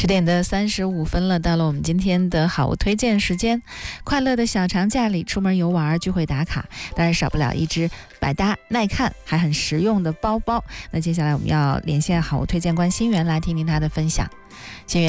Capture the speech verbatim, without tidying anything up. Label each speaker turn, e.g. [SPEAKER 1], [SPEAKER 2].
[SPEAKER 1] 十点的三十五分了，到了我们今天的好物推荐时间。快乐的小长假里，出门游玩聚会打卡，当然少不了一只百搭耐看还很实用的包包。那接下来我们要连线好物推荐官新源来听听他的分享。新源